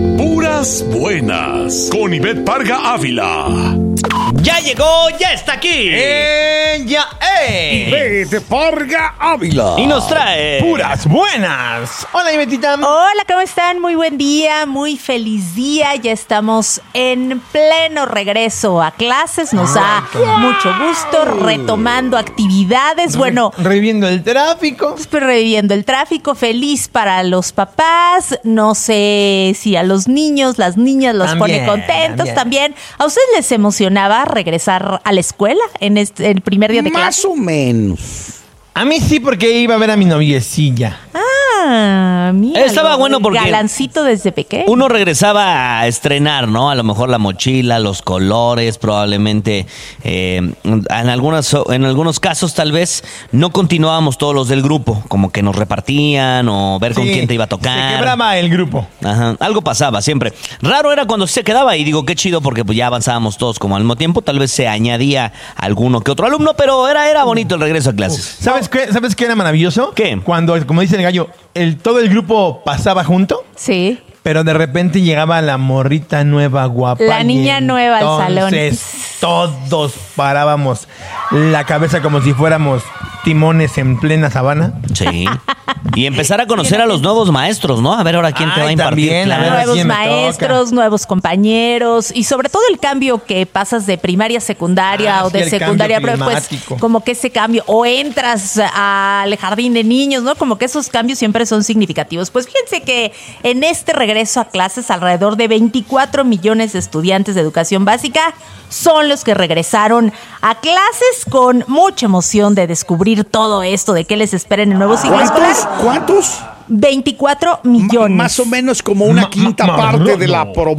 Puras buenas, con Ivette Parga Ávila. Ya llegó, ya está aquí. Ivette Parga Ávila. Y nos trae Puras buenas. Hola, Ivetita. Hola, ¿cómo están? Muy buen día, muy feliz día. Ya estamos en pleno regreso a clases. Nos da mucho gusto, retomando actividades. Bueno, Reviviendo el tráfico. pues, reviviendo el tráfico. Feliz para los papás. No sé si a los niños, las niñas los pone contentos también. ¿A ustedes les emocionaba regresar a la escuela en el primer día de clase? Más o menos. A mí sí, porque iba a ver a mi noviecilla. Mira. Estaba bueno porque galancito desde pequeño. uno regresaba a estrenar, ¿no? A lo mejor la mochila, los colores, probablemente en algunos casos tal vez no continuábamos todos los del grupo, como que nos repartían o ver con quién te iba a tocar. Se quebraba el grupo. Ajá, algo pasaba siempre. Raro era cuando se quedaba y digo, qué chido porque pues ya avanzábamos todos como al mismo tiempo, tal vez se añadía alguno que otro alumno, pero era bonito el regreso a clases. ¿Sabes qué era maravilloso? ¿Qué? Cuando, como dice el gallo, todo el grupo pasaba junto, Sí. pero de repente llegaba la morrita nueva, guapa. La niña nueva al salón. Entonces todos parábamos la cabeza como si fuéramos timones en plena sabana. Sí. Y empezar a conocer a los nuevos maestros, ¿no? A ver ahora quién te va a impartir también, a ver clases. Nuevos quién me maestros, toca. nuevos compañeros y sobre todo el cambio que pasas de primaria a secundaria o sí, de el secundaria, cambio pero pues climático. como que ese cambio o entras al jardín de niños, ¿no? Como que esos cambios siempre son significativos. Pues fíjense que en este regreso a clases alrededor de 24 millones de estudiantes de educación básica son los que regresaron a clases con mucha emoción de descubrir todo esto, de qué les espera en el nuevo ciclo escolar. ¿Cuántos? 24 millones. Más o menos como una quinta parte de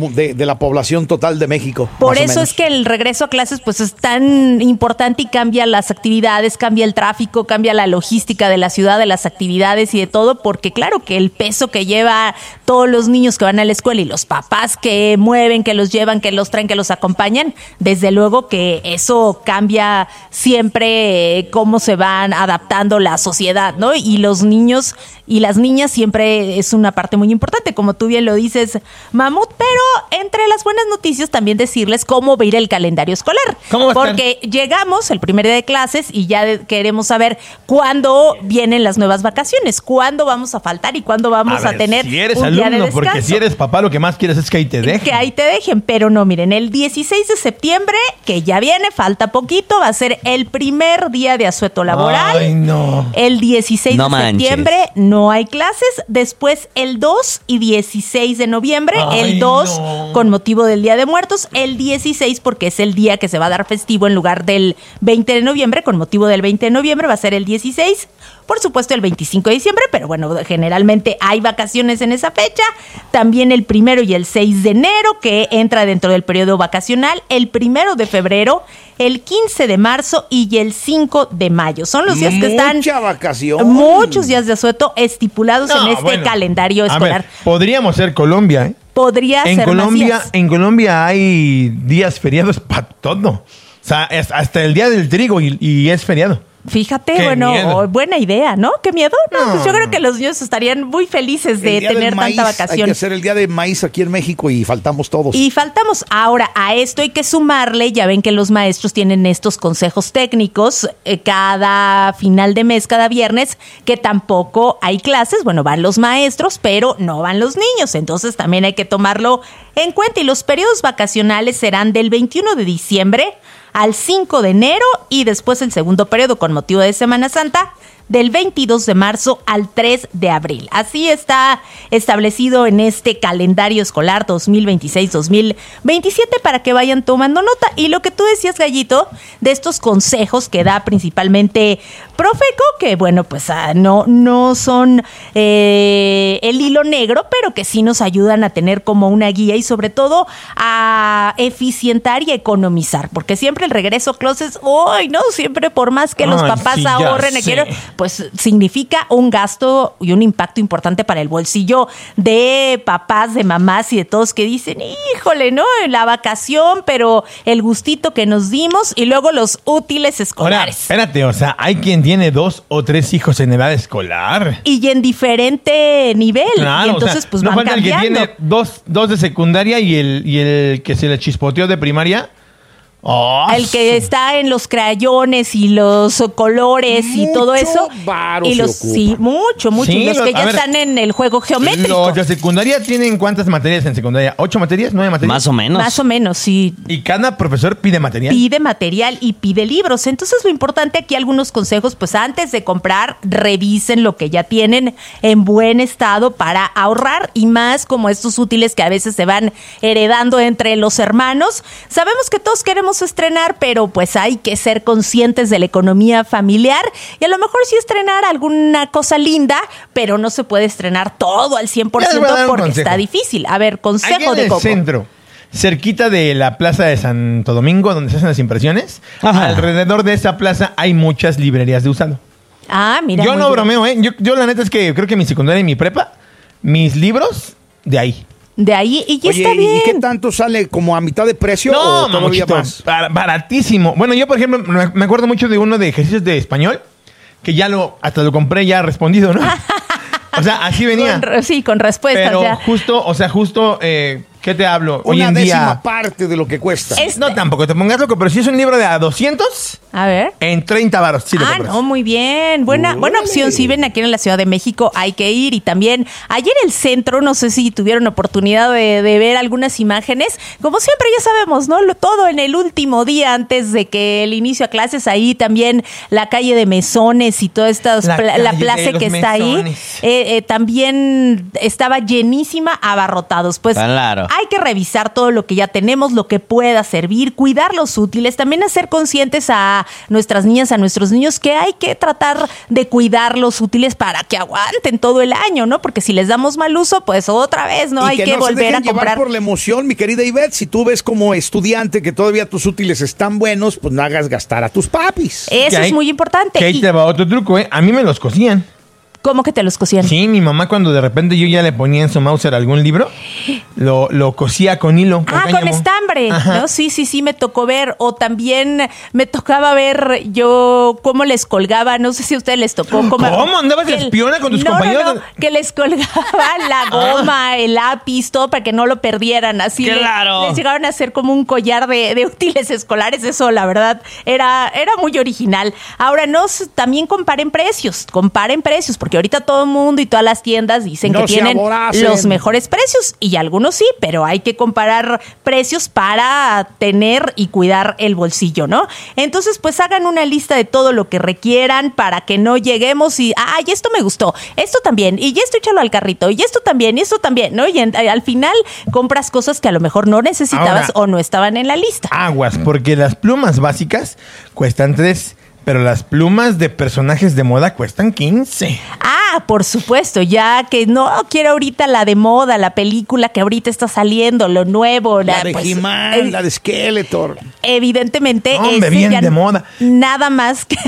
la población total de México. Por más o eso menos. es que el regreso a clases pues es tan importante y cambia las actividades, cambia el tráfico, cambia la logística de la ciudad, de las actividades y de todo, porque claro que el peso que lleva todos los niños que van a la escuela y los papás que mueven, que los llevan, que los traen, que los acompañan, desde luego que eso cambia siempre cómo se van adaptando la sociedad, ¿no? Y los niños y las niñas siempre es una parte muy importante, como tú bien lo dices, Mamut, pero entre las buenas noticias también decirles cómo va a ir el calendario escolar. ¿Cómo va a Porque llegamos el primer día de clases y ya queremos saber cuándo vienen las nuevas vacaciones, cuándo vamos a faltar y cuándo vamos a tener si eres un día de alumno, descanso. porque si eres papá, lo que más quieres es que ahí te dejen. Que ahí te dejen, pero no, miren, el 16 de septiembre, que ya viene, falta poquito, va a ser el primer día de asueto laboral. Ay, no. El 16 No de manches. septiembre no hay clases, después el 2 y 16 de noviembre, Ay, el 2 no. con motivo del Día de Muertos, el 16 porque es el día que se va a dar festivo en lugar del 20 de noviembre, con motivo del 20 de noviembre va a ser el 16. Por supuesto el 25 de diciembre, pero bueno, generalmente hay vacaciones en esa fecha. También el 1 y el 6 de enero, que entra dentro del periodo vacacional. El 1 de febrero, el 15 de marzo y el 5 de mayo. Son los días que están... Mucha vacación. Muchos días de asueto estipulados No, en este bueno. calendario A escolar. ver, podríamos ser Colombia, ¿eh? Podría ser más días. En Colombia hay días feriados para todo. O sea, hasta el día del trigo y es feriado. Fíjate, Qué bueno, miedo. buena idea, ¿no? ¿Qué miedo? No, pues yo creo que los niños estarían muy felices de El día del tener maíz, tanta Hay vacación. que hacer el día de maíz aquí en México y faltamos todos. Y faltamos. Ahora, a esto hay que sumarle, ya ven que los maestros tienen estos consejos técnicos cada final de mes, cada viernes, que tampoco hay clases. Bueno, van los maestros, pero no van los niños. Entonces también hay que tomarlo en cuenta. Y los periodos vacacionales serán del 21 de diciembre al 5 de enero y después el segundo periodo con motivo de Semana Santa del 22 de marzo al 3 de abril. Así está establecido en este calendario escolar 2026-2027 para que vayan tomando nota. Y lo que tú decías, Gallito, de estos consejos que da principalmente Profeco, que bueno, pues no son el hilo negro, pero que sí nos ayudan a tener como una guía y sobre todo a eficientar y economizar, porque siempre el regreso a clases, ¡ay, no! Siempre por más que los Ay, papás sí, ya ahorren, sé. pues significa un gasto y un impacto importante para el bolsillo de papás, de mamás y de todos que dicen, híjole, ¿no? La vacación, pero el gustito que nos dimos y luego los útiles Ahora, escolares. espérate, o sea, hay quien tiene 2 o 3 hijos en edad escolar. Y en diferente nivel. Claro, y entonces, o sea, pues no van falta cambiando. el que tiene dos de secundaria y el que se le chispoteó de primaria. Oh, El que está en los crayones y los colores y todo Mucho eso. varo Y se los ocupa. sí, mucho. Sí, los que ya a ver, están en el juego geométrico. Los de secundaria tienen ¿cuántas materias en secundaria? ¿8 materias? ¿9 materias? Más o menos. Más o menos, sí. Y cada profesor pide material. Pide material y pide libros. Entonces, lo importante aquí, algunos consejos, pues antes de comprar, revisen lo que ya tienen en buen estado para ahorrar, y más como estos útiles que a veces se van heredando entre los hermanos. Sabemos que todos queremos estrenar, pero pues hay que ser conscientes de la economía familiar y a lo mejor sí estrenar alguna cosa linda, pero no se puede estrenar todo al 100% Ya les voy a dar un porque consejo. está difícil. A ver, Aquí consejo en de el Coco. centro, cerquita de la plaza de Santo Domingo, donde se hacen las impresiones, Ajá. alrededor de esa plaza hay muchas librerías de usado. Ah, mira. Yo muy no bien. bromeo, ¿eh? Yo la neta es que creo que mi secundaria y mi prepa, mis libros, de ahí. De ahí, y ya Oye, está bien. ¿y qué tanto sale? ¿Como a mitad de precio o todavía mamuchito, más? baratísimo. Bueno, yo, por ejemplo, me acuerdo mucho de uno de ejercicios de español, que hasta lo compré ya respondido, ¿no? O sea, así venía. Con respuestas Pero ya. justo, ¿qué te hablo? Hoy Una en décima día... parte de lo que cuesta. No, tampoco te pongas loco, pero si es un libro de a 200, A ver. en 30 varos. Sí lo compras. No, muy bien. Buena opción. Si ven aquí en la Ciudad de México, hay que ir. Y también, ayer el centro, no sé si tuvieron oportunidad de ver algunas imágenes. Como siempre, ya sabemos, ¿no? Todo en el último día antes de que el inicio a clases. Ahí también la calle de Mesones y toda esta La la calle plaza de los que está Mesones. ahí. También estaba llenísima, abarrotados. Pues Claro. hay que revisar todo lo que ya tenemos, lo que pueda servir, cuidar los útiles, también hacer conscientes a nuestras niñas, a nuestros niños, que hay que tratar de cuidar los útiles para que aguanten todo el año, ¿no? Porque si les damos mal uso, pues otra vez, ¿no? Y Hay que no se volver dejen a llevar comprar. por la emoción, mi querida Ivette. Si tú ves como estudiante que todavía tus útiles están buenos, pues no hagas gastar a tus papis. Eso Que es ahí- muy importante. Que ahí ¿Y te va otro truco, ¿eh? A mí me los cosían. cómo que te los cosían? Sí, mi mamá cuando de repente yo ya le ponía en su Mauser algún libro, lo cosía con hilo. Con cáñamo. estambre, Ajá. ¿no? Sí, me tocó ver. O también me tocaba ver yo cómo les colgaba, no sé si a ustedes les tocó. ¿Cómo? ¿Andabas de que espiona con tus no, compañeros? No, que les colgaba la goma, el lápiz, todo para que no lo perdieran. Así ¡Claro! les llegaron a hacer como un collar de útiles escolares. Eso, la verdad, era muy original. Ahora, también comparen precios, porque ahorita todo el mundo y todas las tiendas dicen No que se tienen aboracen. los mejores precios, y algunos sí, pero hay que comparar precios para tener y cuidar el bolsillo, ¿no? Entonces, pues hagan una lista de todo lo que requieran para que no lleguemos y, ay, esto me gustó, esto también, y esto échalo al carrito, y esto también, ¿no? Y al final compras cosas que a lo mejor no necesitabas Ahora, o no estaban en la lista. Aguas, porque las plumas básicas cuestan 3, pero las plumas de personajes de moda cuestan 15. Por supuesto, ya que no quiero ahorita la de moda, la película que ahorita está saliendo, lo nuevo. La de pues, He-Man, la de Skeletor. Evidentemente, Hombre, ese bien ya de moda. Nada más que...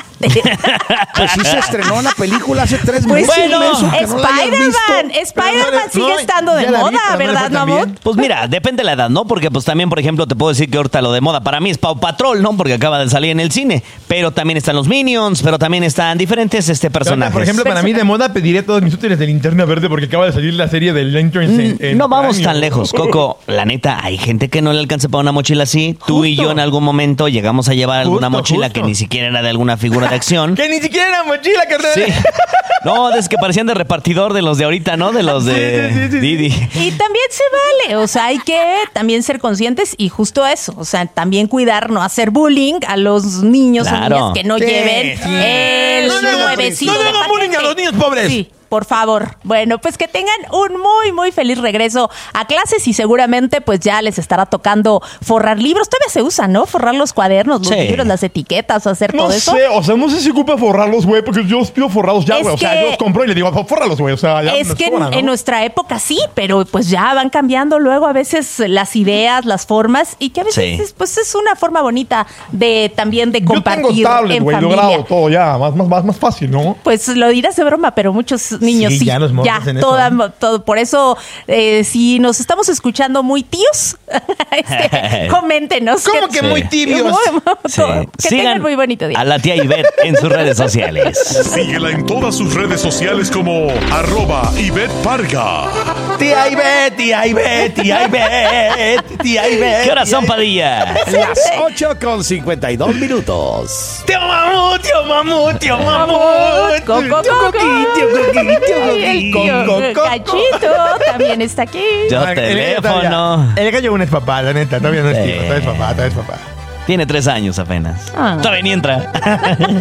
Pues sí se estrenó una película hace 3 Pues meses. bueno, menso, que no la hayas Spider-Man, visto. Spider-Man Pero sigue no, estando de ya la vi, moda, pero no le ¿verdad, fue tan Mamut? bien. Pues mira, depende de la edad, ¿no? Porque pues también, por ejemplo, te puedo decir que ahorita lo de moda para mí es Paw Patrol, ¿no? Porque acaba de salir en el cine. Pero también están los Minions, pero también están diferentes personajes. Por ejemplo, para mí de moda pediría todos mis útiles de Linterna Verde porque acaba de salir la serie de Lanterns en no vamos Prime. tan lejos, Coco. La neta, hay gente que no le alcanza para una mochila así. Tú y yo en algún momento llegamos a llevar alguna mochila Justo. que ni siquiera era de alguna figura de acción. Que ni siquiera era mochila, carnal. Sí. No, es que parecían de repartidor de los de ahorita, ¿no? De los de Sí. Didi. Y también se vale, o sea, hay que también ser conscientes y justo eso, o sea, también cuidar, no hacer bullying a los niños Claro. o niñas que no Sí, lleven sí. el No le hagan- nuevecito no le de hagan bullying a paquete. los niños pobres. Sí. por favor. Bueno, pues que tengan un muy, muy feliz regreso a clases y seguramente pues ya les estará tocando forrar libros. Todavía se usa, ¿no? Forrar los cuadernos, los libros, las etiquetas, hacer todo eso. No sé, o sea, no sé si ocupa forrarlos, güey, porque yo los pido forrados ya, güey. O sea, yo los compro y le digo, fórralos, güey. O sea, ya es me que sobran, ¿no? en nuestra época sí, pero pues ya van cambiando luego a veces las ideas, las formas y que a veces pues es una forma bonita de también de compartir yo tengo tablet, en güey, familia. logrado todo ya, más fácil, ¿no? Pues lo dirás de broma, pero muchos niños sí. Ya los morros hacen eso, ¿no? Todo. Por eso, si nos estamos escuchando muy tíos, coméntenos. ¿Cómo que muy tibios? Que tengan muy bonito día. A la tía Ivette en sus redes sociales. Síguela en todas sus redes sociales como @Ivette Parga. Tía Ivette, tía Ivette, tía Ivette, tía Ivette. ¿Qué horas son, Padilla? Las 8:52 minutos. Tío mamut, tío mamut, tío mamut. El tío Cachito también está aquí. Yo teléfono. El gallo aún es papá, la neta, todavía no es tío, todavía es papá. Tiene 3 años apenas. Ah. Todavía ni entra.